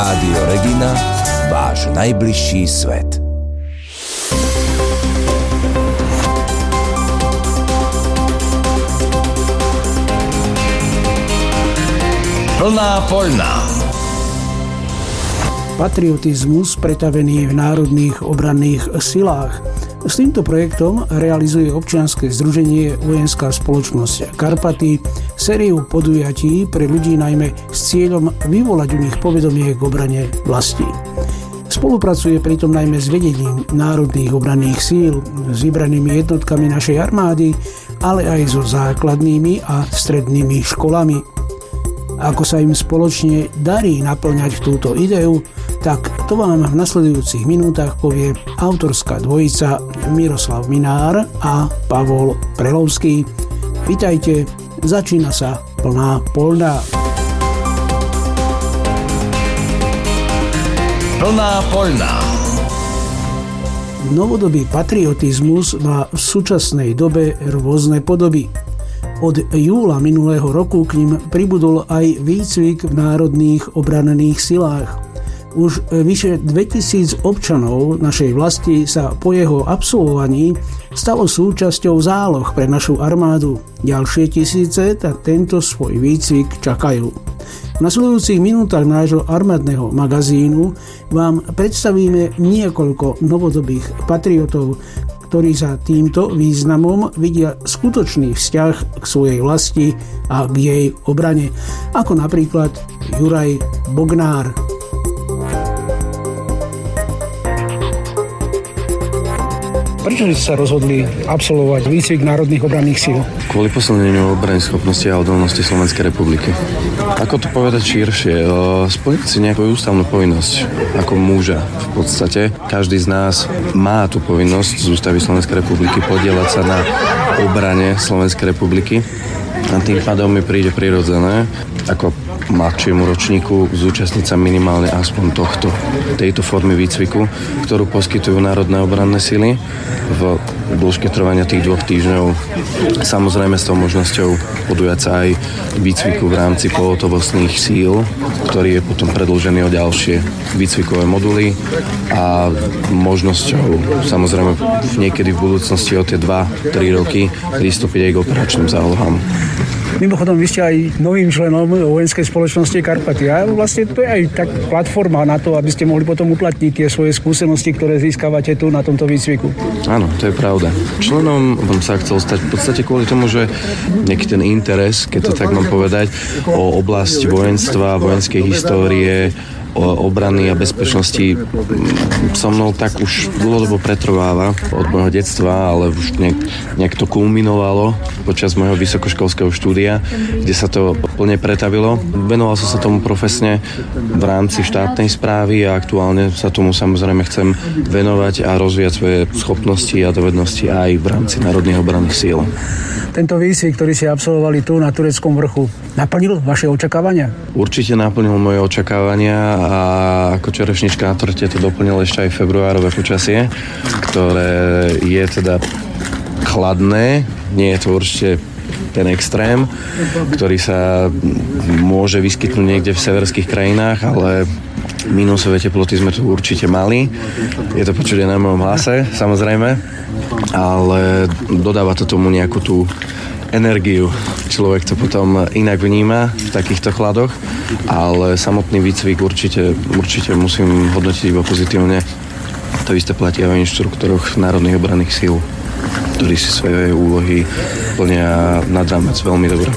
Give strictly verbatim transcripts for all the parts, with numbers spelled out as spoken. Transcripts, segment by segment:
Rádio Regina, váš najbližší svet. Plná poľná. Patriotizmus pretavený v národných obranných silách. S týmto projektom realizuje občianske združenie Vojenská spoločnosť Karpaty sériu podujatí pre ľudí najmä s cieľom vyvolať u nich povedomie k obrane vlasti. Spolupracuje pritom najmä s vedením národných obranných síl, s vybranými jednotkami našej armády, ale aj so základnými a strednými školami. Ako sa im spoločne darí naplňať túto ideu, tak to vám v nasledujúcich minútach povie autorská dvojica Miroslav Minár a Pavol Prelovský. Vitajte, začína sa Plná poľná. Plná poľná. Novodobý patriotizmus má v súčasnej dobe rôzne podoby. Od júla minulého roku k nim pribudol aj výcvik v národných obranných silách. Už vyše dvetisíc občanov našej vlasti sa po jeho absolvovaní stalo súčasťou záloh pre našu armádu. Ďalšie tisíce tak tento svoj výcvik čakajú. V nasledujúcich minútach nášho armádneho magazínu vám predstavíme niekoľko novodobých patriotov, ktorí za týmto významom vidia skutočný vzťah k svojej vlasti a k jej obrane, ako napríklad Juraj Bognár. Prečo ste sa rozhodli absolvovať výcvik národných obranných síl? Kvôli posilneniu obrany schopnosti a odolnosti Slovenskej republiky. Ako to povedať širšie? Splniť si nejakú ústavnú povinnosť ako muža. V podstate každý z nás má tú povinnosť z ústavy Slovenskej republiky podieľať sa na obrane Slovenskej republiky. A tým pádom mi príde prirodzené, ako mladšiemu ročníku zúčastniť sa minimálne aspoň tohto, tejto formy výcviku, ktorú poskytujú národné obranné sily v dĺžke trvania tých dvoch týždňov. Samozrejme s tou možnosťou podujať sa aj výcviku v rámci pohotovostných síl, ktorý je potom predĺžený o ďalšie výcvikové moduly a možnosťou samozrejme niekedy v budúcnosti o tie dva tri roky pristúpiť aj k operačným zálohám. Mimochodom, vy ste aj novým členom Vojenskej spoločnosti Karpaty. A vlastne to je aj tak platforma na to, aby ste mohli potom uplatniť tie svoje skúsenosti, ktoré získavate tu na tomto výcviku. Áno, to je pravda. Členom som sa chcel stať v podstate kvôli tomu, že nejaký ten interes, keď to tak mám povedať, o oblasť vojenstva, vojenskej histórie, o obrany a bezpečnosti so mnou tak už dlhodobo pretrváva od môjho detstva, ale už nejak, nejak to kulminovalo počas môjho vysokoškolského štúdia, kde sa to plne pretavilo. Venoval som sa tomu profesne v rámci štátnej správy a aktuálne sa tomu samozrejme chcem venovať a rozvíjať svoje schopnosti a dovednosti aj v rámci národných obranných síl. Tento výcvik, ktorý ste absolvovali tu na Tureckom vrchu, naplnil vaše očakávania? Určite naplnil moje očakávania a ako čerešnička na torte to doplnil ešte aj februárové počasie, ktoré je teda chladné, nie je to určite ten extrém, ktorý sa môže vyskytnúť niekde v severských krajinách, ale minusové teploty sme tu určite mali. Je to počuť aj na mojom hlase, samozrejme, ale dodáva to tomu nejakú tú energiu. Človek to potom inak vníma v takýchto chladoch, ale samotný výcvik určite, určite musím hodnotiť iba pozitívne. To isté platí aj o inštruktoroch národných obranných síl, ktorí si svoje úlohy plnia nad rámec veľmi dobre.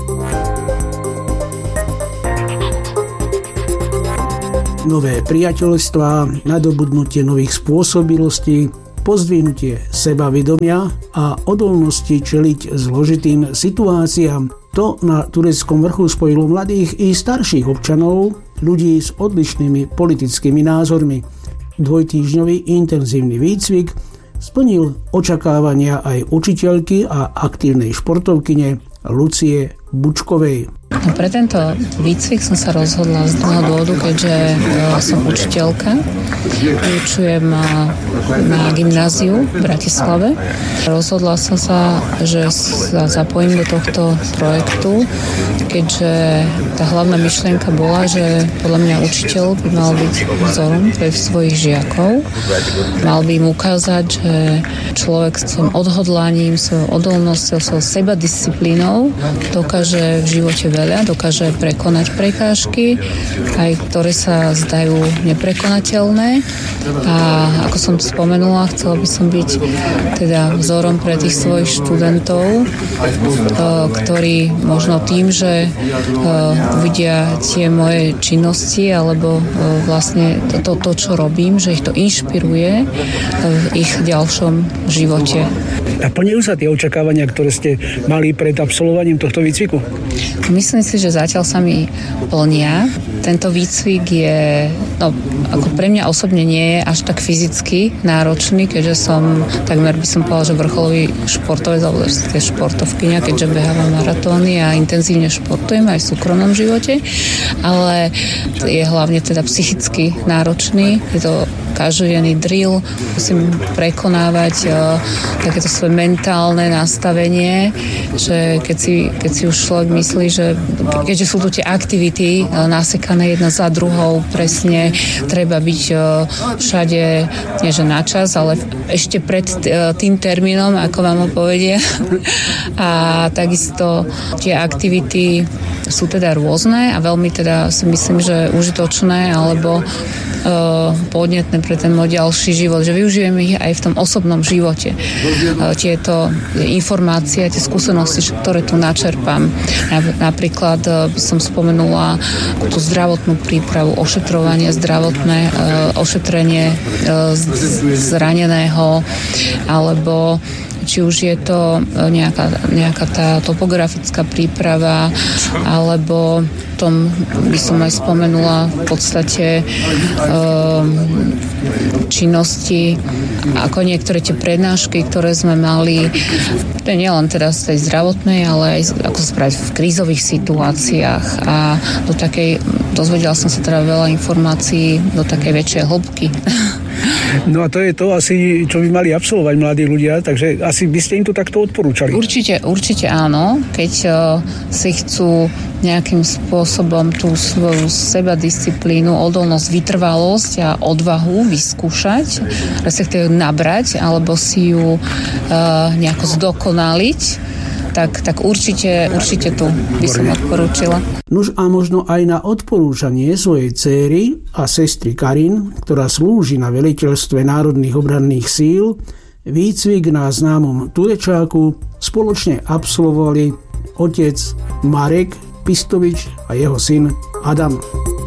Nové priateľstvá, nadobudnutie nových spôsobilostí, pozdvihnutie sebavedomia a odolnosti čeliť zložitým situáciám. To na Tureckom vrchu spojilo mladých i starších občanov, ľudí s odlišnými politickými názormi. Dvojtýždňový intenzívny výcvik splnil očakávania aj učiteľky a aktívnej športovkyne Lucie Bučkovej. No, pre tento výcvik som sa rozhodla z toho dôvodu, keďže uh, som učiteľka. Vyučujem uh, na gymnáziu v Bratislave. Rozhodla som sa, že sa zapojím do tohto projektu, keďže tá hlavná myšlienka bola, že podľa mňa učiteľ by mal byť vzorom pre svojich žiakov. Mal by im ukázať, že človek s svojím odhodlaním, svojou odolnosťou, svojou sebadisciplínou dokáže v živote veľa, dokáže prekonať prekážky, aj ktoré sa zdajú neprekonateľné. A ako som spomenula, chcela by som byť teda vzorom pre tých svojich študentov, ktorí možno tým, že uvidia tie moje činnosti alebo vlastne to, to, to, čo robím, že ich to inšpiruje v ich ďalšom živote. A plňujú sa tie očakávania, ktoré ste mali pred absolvovaním tohto výcviku? Myslím si, že zatiaľ sa mi plnia. Tento výcvik je, no, ako pre mňa osobne nie je až tak fyzicky náročný, keďže som, takmer by som povedala, že vrcholový športovec, alebo športovkyňa, keďže behávam maratóny a intenzívne športujem aj v súkromnom živote, ale je hlavne teda psychicky náročný. Je to každodenný drill, musím prekonávať uh, takéto svoje mentálne nastavenie, že keď si, keď si už človek myslí, že keďže sú tu tie aktivity uh, nasekané jedna za druhou, presne treba byť uh, všade, nie že na čas, ale ešte pred uh, tým termínom, ako vám ho povedia. A takisto tie aktivity sú teda rôzne a veľmi teda si myslím, že užitočné alebo uh, podnetné pre ten môj ďalší život, že využijem ich aj v tom osobnom živote. Tieto informácie, tie skúsenosti, ktoré tu načerpám. Napríklad by som spomenula tú zdravotnú prípravu, ošetrovanie zdravotné, ošetrenie zraneného, alebo či už je to nejaká, nejaká tá topografická príprava, alebo tom by som aj spomenula v podstate um, činnosti, ako niektoré tie prednášky, ktoré sme mali, to nie len teda z tej zdravotnej, ale aj ako spraviť v krízových situáciách a do takej, dozvedela som sa teda veľa informácií do takej väčšej hĺbky. No a to je to asi, čo by mali absolvovať mladí ľudia, takže asi by ste im to takto odporúčali. Určite, určite áno. Keď uh, si chcú nejakým spôsobom tú svoju sebadisciplínu, odolnosť, vytrvalosť a odvahu vyskúšať, respektíve nabrať, alebo si ju uh, nejako zdokonaliť, tak, tak určite, určite tu by som odporúčila. Nuž a možno aj na odporúčanie svojej céry a sestry Karin, ktorá slúži na veliteľstve národných obranných síl, výcvik na známom Turečáku spoločne absolvovali otec Marek Pistovič a jeho syn Adam.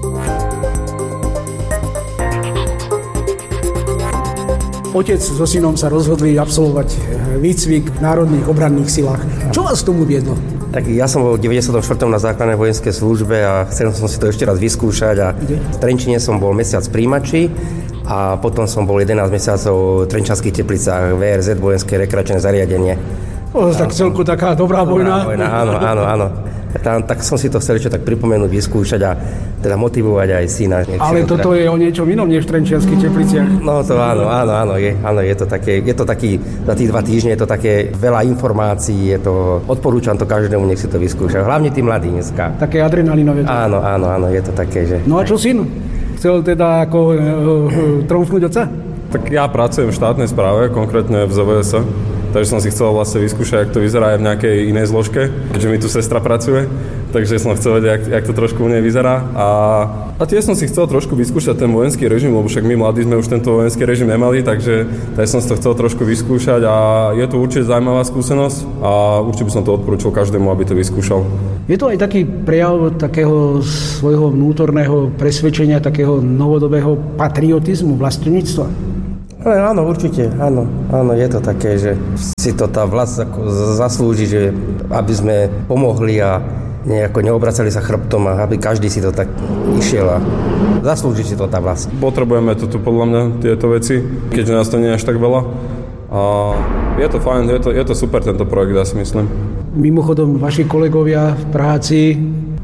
Otec so synom sa rozhodli absolvovať výcvik v národných obranných silách. Čo vás tomu viedlo? Tak ja som bol v deväťdesiatom štvrtom na základnej vojenskej službe a chcel som si to ešte raz vyskúšať a v Trenčine som bol mesiac v príjimači a potom som bol jedenásť mesiacov v Trenčanských Teplicách vé er zet, vojenské rekreačné zariadenie. O, tak celku taká dobrá vojna. Dobrá vojna, áno, áno, áno. Tam, tak som si to chcel ešte tak pripomenúť, vyskúšať a teda motivovať aj syna. Ale toto teda je o niečom inom než v Trenčianskych Tepliciach. No to áno, áno, áno, je, áno, je to také, je to taký, za tých dva týždne je to také veľa informácií, je to, odporúčam to každému, nech si to vyskúša, hlavne tí mladí dneska. Také adrenalinové. Áno, áno, áno, je to také, že... No a čo syn? Chcel teda ako e, e, tromfnúť otca? Tak ja pracujem v štátnej správe, konkrétne v zet vé es. Takže som si chcel vlastne vyskúšať, jak to vyzerá aj v nejakej inej zložke, keďže mi tu sestra pracuje, takže som chcel vedieť, jak, jak to trošku u nej vyzerá. A, a tiež som si chcel trošku vyskúšať ten vojenský režim, lebo však my mladí sme už tento vojenský režim nemali, takže tak som si to chcel trošku vyskúšať a je to určite zaujímavá skúsenosť a určite by som to odporúčil každému, aby to vyskúšal. Je to aj taký prejav takého svojho vnútorného presvedčenia, takého novodobého patriotizmu, vlastenectva? Ale áno, určite, áno, áno, je to také, že si to tá vlast zaslúži, že aby sme pomohli a nejako neobracali sa chrbtom a aby každý si to tak išiel a zaslúži si to tá vlast. Potrebujeme to tu podľa mňa, tieto veci, keďže nás to nie je až tak veľa. A je to fajn, je to, je to super tento projekt, ja si myslím. Mimochodom, vaši kolegovia v práci,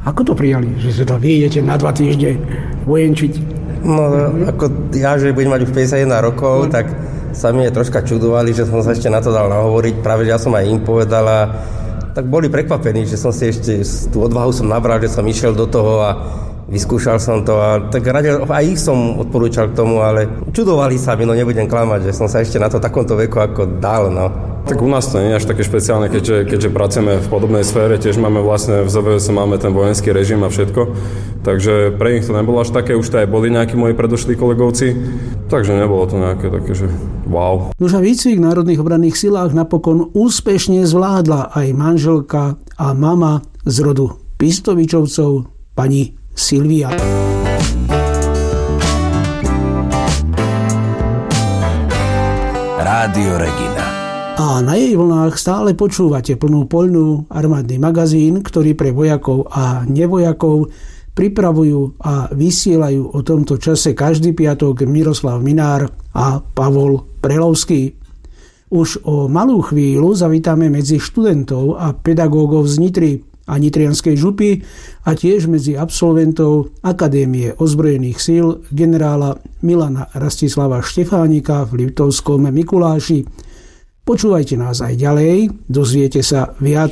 Ako to prijali, že sa to vy idete na dva týždne vojenčiť? No, ako ja, že budem mať už päťdesiatjeden rokov, no. Tak sa mi troška čudovali, že som sa ešte na to dal nahovoriť. Práve, že ja som aj im povedal a tak boli prekvapení, že som si ešte tú odvahu som nabral, že som išiel do toho a vyskúšal som to a tak radil, aj ich som odporúčal k tomu, ale čudovali sa mi, no nebudem klamať, že som sa ešte na to takomto veku ako dal, no. Tak u nás to nie je až také špeciálne, keďže, keďže pracujeme v podobnej sfére, tiež máme vlastne v zet vé es máme ten vojenský režim a všetko, takže pre nich to nebolo až také, už to aj boli nejakí moji predošlí kolegovci, takže nebolo to nejaké také, že wow. Nož a výcvik v Národných obranných silách napokon úspešne zvládla aj manželka a mama z rodu Pistovičovcov, pani Silvia. Rádio Regina. A na jej vlnách stále počúvate plnú poľnú armádny magazín, ktorý pre vojakov a nevojakov pripravujú a vysielajú o tomto čase každý piatok Miroslav Minár a Pavol Prelovský. Už o malú chvíľu zavítame medzi študentov a pedagógov z Nitry a Nitrianskej župy a tiež medzi absolventov Akadémie ozbrojených síl generála Milana Rastislava Štefánika v Liptovskom Mikuláši. Počúvajte nás aj ďalej, dozviete sa viac.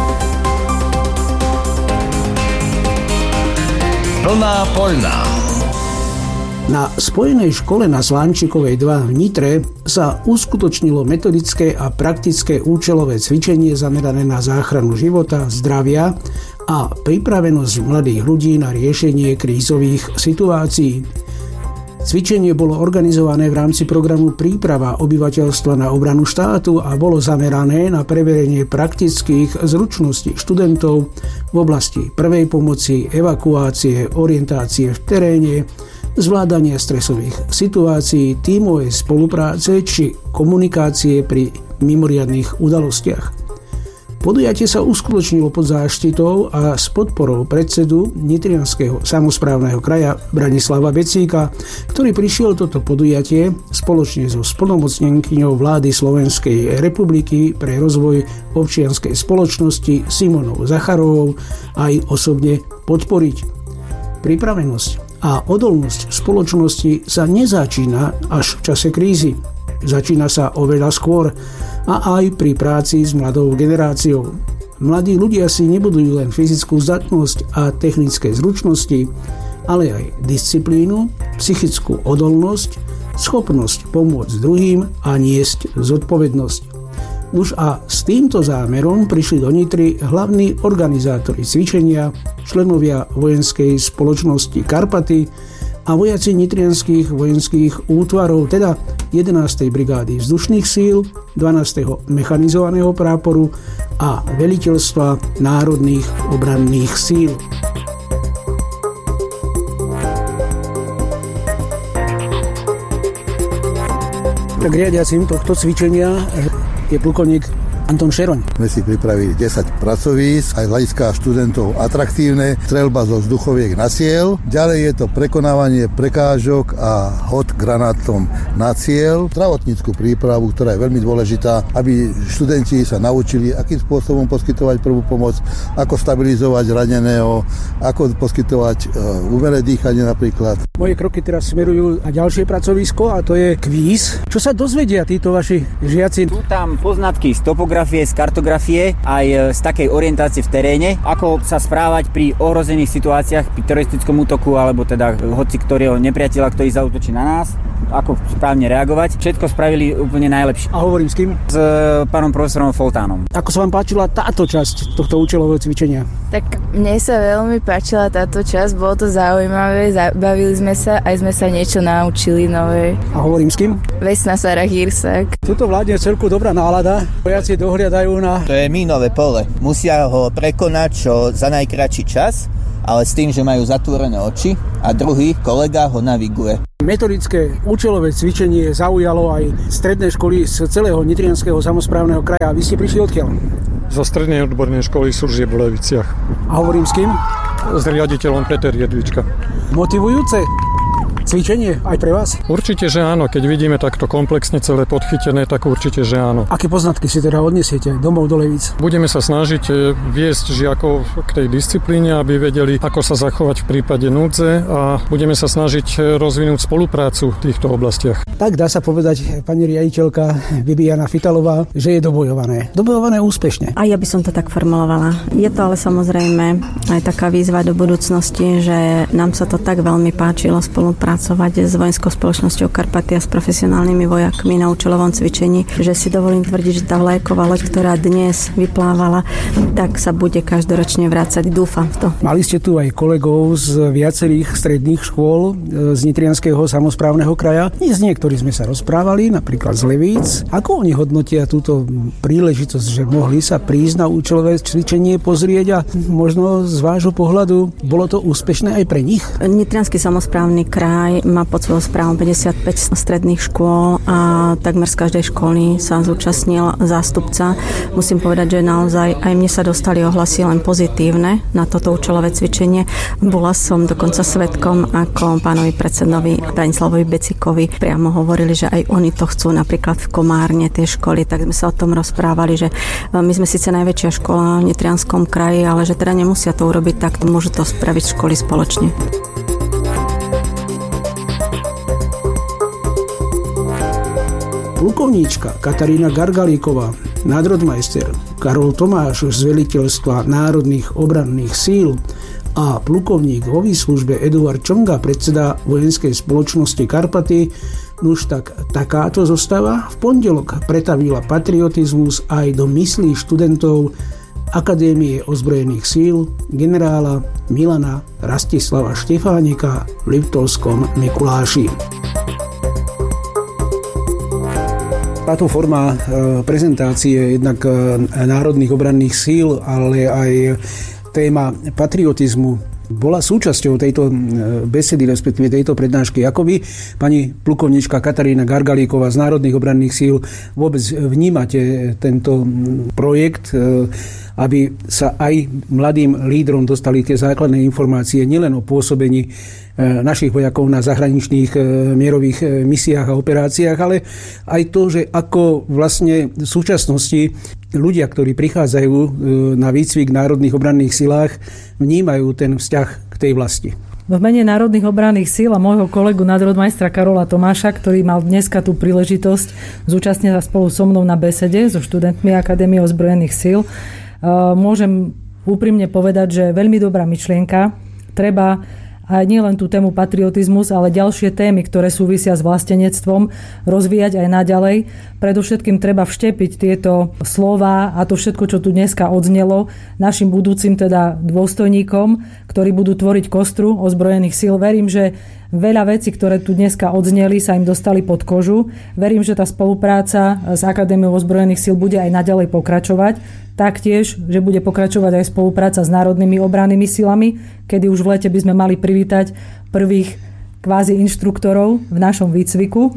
Plná poľná. Na Spojenej škole na Slánčikovej dva v Nitre sa uskutočnilo metodické a praktické účelové cvičenie zamerané na záchranu života, zdravia a pripravenosť mladých ľudí na riešenie krízových situácií. Cvičenie bolo organizované v rámci programu Príprava obyvateľstva na obranu štátu a bolo zamerané na preverenie praktických zručností študentov v oblasti prvej pomoci, evakuácie, orientácie v teréne, zvládania stresových situácií, tímovej spolupráce či komunikácie pri mimoriadnych udalostiach. Podujatie sa uskutočnilo pod záštitou a s podporou predsedu Nitrianskeho samosprávneho kraja Branislava Becíka, ktorý prišiel toto podujatie spoločne so splnomocnenkyňou vlády Slovenskej republiky pre rozvoj občianskej spoločnosti Simonou Zacharovou aj osobne podporiť. Pripravenosť a odolnosť spoločnosti sa nezačína až v čase krízy. Začína sa oveľa skôr a aj pri práci s mladou generáciou. Mladí ľudia si nebudujú len fyzickú zdatnosť a technické zručnosti, ale aj disciplínu, psychickú odolnosť, schopnosť pomôcť druhým a niesť zodpovednosť. Už a s týmto zámerom prišli do Nitry hlavní organizátori cvičenia, členovia vojenskej spoločnosti Karpaty a vojaci nitrianskych vojenských útvarov, teda jedenástej brigády vzdušných síl, dvanásteho mechanizovaného práporu a veliteľstva národných obranných síl. Tak riadiacim tohto cvičenia je plukovník Anton Šeroň. My si pripravili desať pracovísk, aj hľadiska študentov atraktívne, streľba zo vzduchoviek na cieľ. Ďalej je to prekonávanie prekážok a hod granátom na cieľ. Zdravotnícku prípravu, ktorá je veľmi dôležitá, aby študenti sa naučili, akým spôsobom poskytovať prvú pomoc, ako stabilizovať raneného, ako poskytovať umelé dýchanie napríklad. Moje kroky teraz smerujú na ďalšie pracovisko a to je kvíz. Čo sa dozvedia títo vaši žiaci? Sú tam poznatky z topografie, z kartografie, aj z takej orientácie v teréne, ako sa správať pri ohrozených situáciách, pri teroristickom útoku alebo teda hoci ktorého nepriateľa, ktorý zaútočí na nás, ako správne reagovať. Všetko spravili úplne najlepšie. A hovorím s kým? S pánom profesorom Foltánom. Ako sa vám páčila táto časť tohto účelového cvičenia? Tak mne sa veľmi páčila táto časť, bolo to zaujímavé, bavili sme sa, aj sme sa niečo naučili nové. A hovorím s kým? Vesna Sara Hírsak. Tuto vládne celku dobrá nálada. Vojaci dohliadajú na... To je mínové pole. Musia ho prekonať čo za najkratší čas, ale s tým, že majú zatvorené oči a druhý kolega ho naviguje. Metodické účelové cvičenie zaujalo aj stredné školy z celého Nitrianskeho samosprávneho kraja. Vy ste prišli odkiaľ? Zo strednej odbornej školy Suržieb v Leviciach. A hovorím s kým? S riaditeľom Peter Jedlička. Motivujúce cvičenie aj pre vás? Určite, že áno. Keď vidíme takto komplexne celé podchytené, tak určite, že áno. Aké poznatky si teda odnesiete domov do Levíc? Budeme sa snažiť viesť žiakov k tej disciplíne, aby vedeli, ako sa zachovať v prípade núdze a budeme sa snažiť rozvinúť spoluprácu v týchto oblastiach. Tak dá sa povedať, pani riaditeľka Bibiana Fitalová, že je dobojované. Dobojované úspešne. A ja by som to tak formulovala. Je to ale samozrejme aj taká výzva do budúcnosti, že nám sa to tak veľmi páčilo spolupracovať s Vojenskou spoločnosťou Karpaty a s profesionálnymi vojakmi na účelovom cvičení, že si dovolím tvrdiť, že tá vlajková loď, ktorá dnes vyplávala, tak sa bude každoročne vrácať. Dúfam v to. Mali ste tu aj kolegov z viacerých stredných škôl z Nitrianskeho samosprávneho kraja. S niektorými sme sa rozprávali, napríklad z Levíc. Ako oni hodnotia túto príležitosť, že mohli sa prísť na účelové cvičenie pozrieť a možno z vášho pohľadu bolo to úspešné aj pre nich? Nitriansky samosprávny kraj má pod svojou správou päťdesiatpäť stredných škôl a takmer z každej školy sa zúčastnil zástupca. Musím povedať, že naozaj aj mne sa dostali ohlasy len pozitívne na toto účelové cvičenie. Bola som dokonca svedkom, ako pánovi predsedovi Branislavovi Becikovi priamo hovorili, že aj oni to chcú napríklad v Komárne tie školy, tak sme sa o tom rozprávali, že my sme síce najväčšia škola v Nitrianskom kraji, ale že teda nemusia to urobiť tak, môžu to spraviť školy spoločne. Plukovníčka Katarína Gargalíková, nadrodmajster Karol Tomáš z veliteľstva národných obranných síl a plukovník vo výslužbe Eduard Čonga, predseda Vojenskej spoločnosti Karpaty. Nuž tak takáto zostava v pondelok pretavila patriotizmus aj do myslí študentov Akadémie ozbrojených síl generála Milana Rastislava Štefánika v Liptovskom Mikuláši. Táto forma prezentácie jednak národných obranných síl, ale aj téma patriotizmu bola súčasťou tejto besedy, respektíve tejto prednášky. Ako vy, pani plukovnička Katarína Gargalíková z národných obranných síl, vôbec vnímate tento projekt, aby sa aj mladým lídrom dostali tie základné informácie nielen o pôsobení našich vojakov na zahraničných mierových misiách a operáciách, ale aj to, že ako vlastne v súčasnosti ľudia, ktorí prichádzajú na výcvik v národných obranných silách, vnímajú ten vzťah k tej vlasti. V mene národných obranných síl a môjho kolegu nadrodmajstra Karola Tomáša, ktorý mal dneska tú príležitosť zúčastniť sa spolu so mnou na besede so študentmi Akadémie ozbrojených síl, môžem úprimne povedať, že veľmi dobrá myšlienka. Treba a nie len tú tému patriotizmus, ale ďalšie témy, ktoré súvisia s vlastenectvom, rozvíjať aj naďalej. Predovšetkým treba vštepiť tieto slová a to všetko, čo tu dneska odznelo, našim budúcim teda dôstojníkom, ktorí budú tvoriť kostru ozbrojených síl. Verím, že veľa vecí, ktoré tu dneska odzneli, sa im dostali pod kožu. Verím, že tá spolupráca s Akadémiou ozbrojených síl bude aj naďalej pokračovať. Taktiež, že bude pokračovať aj spolupráca s národnými obrannými silami, kedy už v lete by sme mali privítať prvých kvázi inštruktorov v našom výcviku.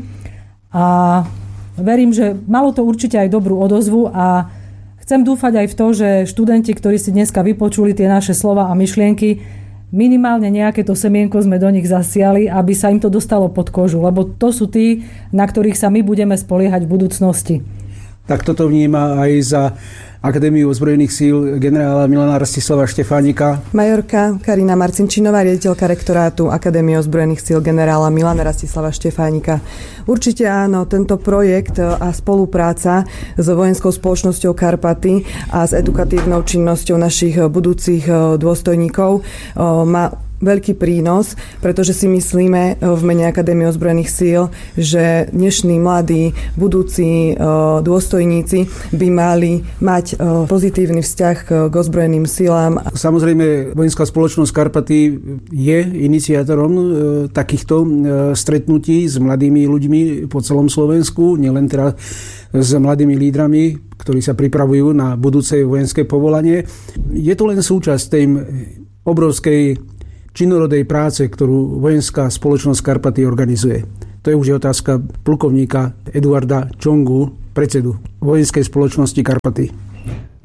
A verím, že malo to určite aj dobrú odozvu a chcem dúfať aj v to, že študenti, ktorí si dneska vypočuli tie naše slova a myšlienky, minimálne nejaké to semienko sme do nich zasiali, aby sa im to dostalo pod kožu, lebo to sú tí, na ktorých sa my budeme spoliehať v budúcnosti. Tak toto vníma aj za Akadémiu ozbrojených síl generála Milana Rastislava Štefánika. Majorka Karina Marcinčinová, riaditeľka rektorátu Akadémie ozbrojených síl generála Milana Rastislava Štefánika. Určite áno, tento projekt a spolupráca s Vojenskou spoločnosťou Karpaty a s edukatívnou činnosťou našich budúcich dôstojníkov má veľký prínos, pretože si myslíme v mene Akadémie ozbrojených síl, že dnešní mladí budúci dôstojníci by mali mať pozitívny vzťah k ozbrojeným silám. Samozrejme, Vojenská spoločnosť Karpaty je iniciátorom takýchto stretnutí s mladými ľuďmi po celom Slovensku, nielen teda s mladými lídrami, ktorí sa pripravujú na budúce vojenské povolanie. Je to len súčasť tej obrovskej činorodej práce, ktorú Vojenská spoločnosť Karpaty organizuje. To je už otázka plukovníka Eduarda Čongu, predsedu Vojenskej spoločnosti Karpaty.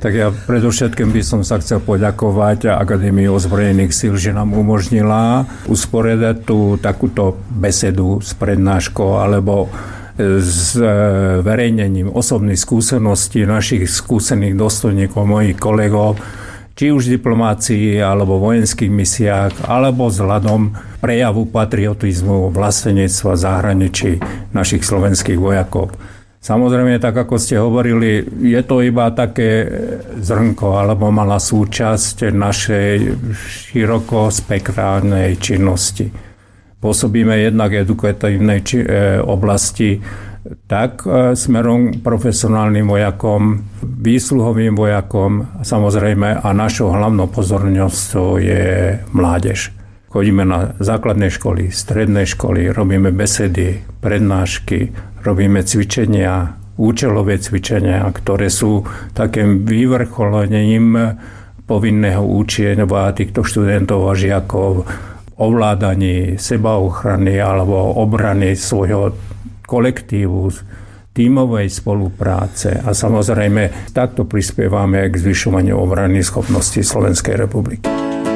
Tak ja predovšetkým by som sa chcel poďakovať Akadémii ozbrojených síl, že nám umožnila usporiadať tú takúto besedu s prednáškou alebo s verejnením osobných skúseností našich skúsených dôstojníkov, mojich kolegov, či už v diplomácii alebo vojenských misiách, alebo vzhľadom prejavu patriotizmu, vlastenectva, zahraničí našich slovenských vojakov. Samozrejme, tak ako ste hovorili, je to iba také zrnko alebo malá súčasť našej širokospektrálnej činnosti. Pôsobíme jednak edukatívnej či, e, oblasti tak e, smerom profesionálnym vojakom, výsluhovým vojakom, samozrejme, a našou hlavnou pozornosťou je mládež. Chodíme na základné školy, stredné školy, robíme besedy, prednášky, robíme cvičenia, účelové cvičenia, ktoré sú takým vyvrcholením povinného učenia týchto študentov a žiakov, ovládaní sebaochrany alebo obrany svojho kolektívu, tímovej spolupráce a samozrejme takto prispievame k zvyšovaniu obrany schopností Slovenskej republiky.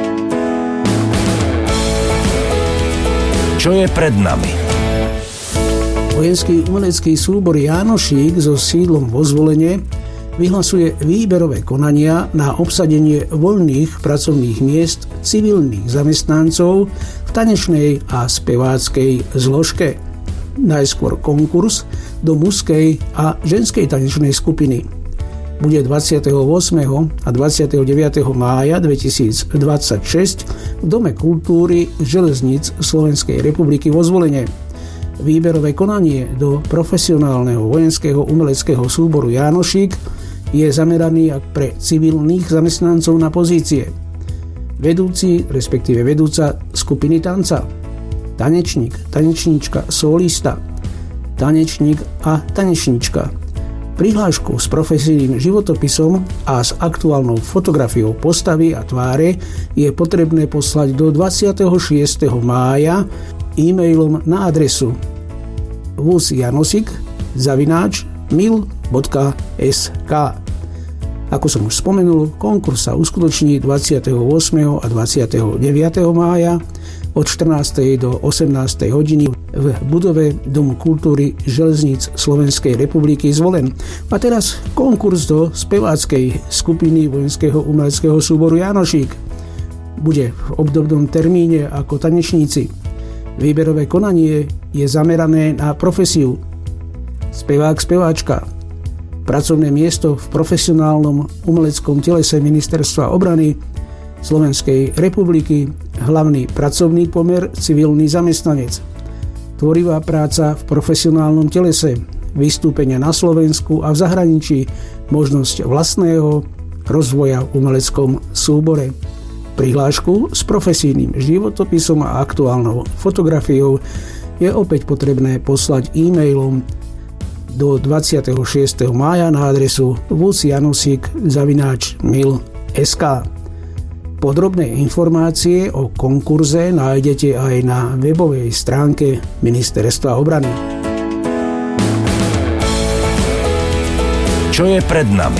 Čo je pred nami? Vojenský umelecký súbor Jánošík so sídlom vo Zvolene vyhlasuje výberové konania na obsadenie voľných pracovných miest civilných zamestnancov v tanečnej a speváckej zložke. Najskôr konkurs do mužskej a ženskej tanečnej skupiny. Bude dvadsiateho ôsmeho a dvadsiateho deviateho mája dvetisícdvadsaťšesť v Dome kultúry železníc Slovenskej republiky vo Zvolene. Výberové konanie do profesionálneho vojenského umeleckého súboru Jánošík je zameraný pre civilných zamestnancov na pozície vedúci, respektíve vedúca skupiny tanca, tanečník, tanečníčka, solista, tanečník a tanečníčka. Prihlášku s profesijným životopisom a s aktuálnou fotografiou postavy a tváre je potrebné poslať do dvadsiateho šiesteho mája e-mailom na adresu vusjanosik zavináč mil bodka es ká. Ako som už spomenul, konkurs sa uskutoční dvadsiateho ôsmeho a dvadsiateho deviateho mája od štrnástej do osemnástej hodiny v budove Domu kultúry železníc Slovenskej republiky Zvolen. A teraz konkurs do speváckej skupiny vojenského umeleckého súboru Jánošík. Bude v obdobnom termíne ako tanečníci. Výberové konanie je zamerané na profesiu spevák, speváčka. Pracovné miesto v profesionálnom umeleckom telese Ministerstva obrany Slovenskej republiky, hlavný pracovný pomer, civilný zamestnanec. Tvorivá práca v profesionálnom telese, vystúpenia na Slovensku a v zahraničí, možnosť vlastného rozvoja v umeleckom súbore. Prihlášku s profesijným životopisom a aktuálnou fotografiou je opäť potrebné poslať e-mailom do dvadsiateho šiesteho mája na adresu vusjanosik zavináč mil bodka es ká. Podrobné informácie o konkurze nájdete aj na webovej stránke Ministerstva obrany. Čo je pred nami?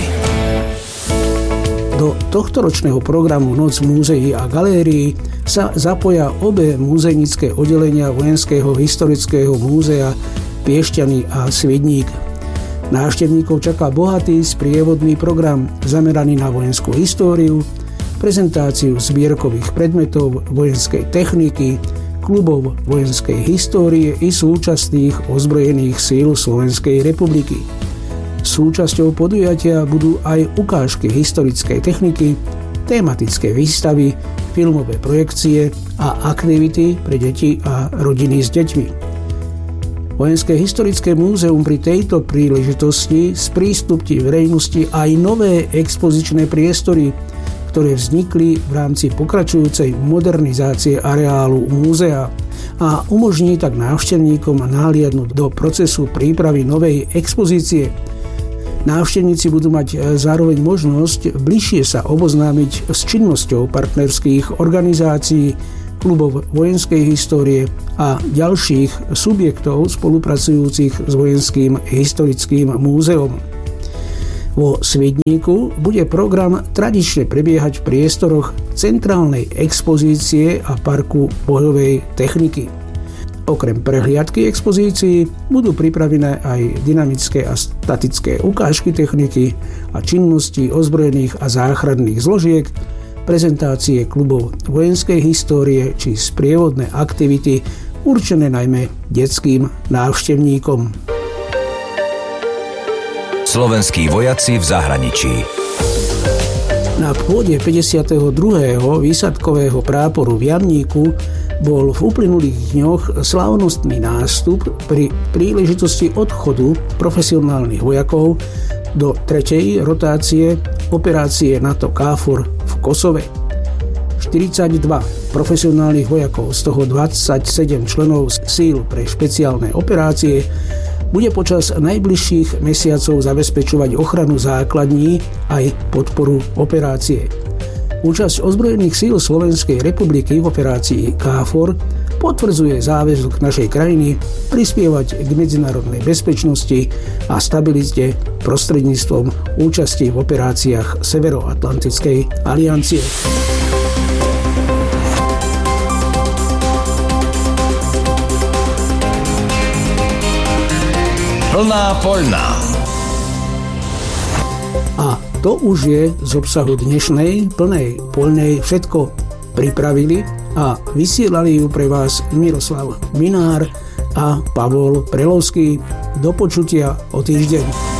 Do tohtoročného programu Noc múzeí a galérií sa zapoja obe múzejnické oddelenia Vojenského historického múzea Piešťany a Svidník. Návštevníkov čaká bohatý sprievodný program zameraný na vojenskú históriu, prezentáciu zbierkových predmetov vojenskej techniky, klubov vojenskej histórie i súčasných ozbrojených síl Slovenskej republiky. Súčasťou podujatia budú aj ukážky historickej techniky, tematické výstavy, filmové projekcie a aktivity pre deti a rodiny s deťmi. Vojenské historické múzeum pri tejto príležitosti sprístupní verejnosti aj nové expozičné priestory, ktoré vznikli v rámci pokračujúcej modernizácie areálu múzea a umožní tak návštevníkom nahliadnúť do procesu prípravy novej expozície. Návštevníci budú mať zároveň možnosť bližšie sa oboznámiť s činnosťou partnerských organizácií, klubov vojenskej histórie a ďalších subjektov spolupracujúcich s Vojenským historickým múzeom. Vo Sviedníku bude program tradične prebiehať v priestoroch centrálnej expozície a parku bojovej techniky. Okrem prehliadky expozícií budú pripravené aj dynamické a statické ukážky techniky a činnosti ozbrojených a záchranných zložiek, prezentácie klubov vojenskej histórie či sprievodné aktivity určené najmä detským návštevníkom. Slovenskí vojaci v zahraničí. Na pôde päťdesiateho druhého výsadkového práporu v Jamníku bol v uplynulých dňoch slávnostný nástup pri príležitosti odchodu profesionálnych vojakov do tretej rotácie operácie NATO KFOR v Kosove. štyridsaťdva profesionálnych vojakov, z toho dvadsaťsedem členov síl pre špeciálne operácie, bude počas najbližších mesiacov zabezpečovať ochranu základní aj podporu operácie. Účasť ozbrojených síl Slovenskej republiky v operácii KFOR potvrdzuje záväzok našej krajiny prispievať k medzinárodnej bezpečnosti a stabilite prostredníctvom účasti v operáciách Severoatlantickej aliancie. Plná poľná. A to už je z obsahu dnešnej plnej poľnej všetko. Pripravili a vysielali ju pre vás Miroslav Minár a Pavol Prelovský. Do počutia o týždeň.